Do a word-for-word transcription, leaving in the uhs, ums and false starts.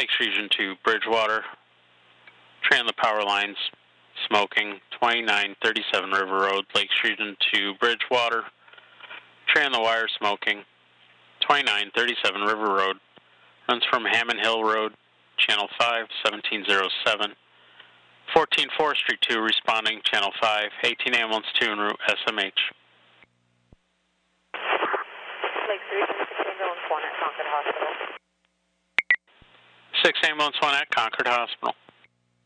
Lakes Region two, Bridgewater. Tree on the power lines, smoking. twenty-nine thirty-seven River Road, Lakes Region two, Bridgewater. Tree on the wire, smoking. twenty-nine thirty-seven River Road. Runs from Hammond Hill Road, Channel five, seventeen oh seven. fourteen Forestry two, responding, Channel five. eighteen Ambulance two en route, S M H. Lakes Region six Ambulance one at Concord Hospital. six Ambulance one at Concord Hospital.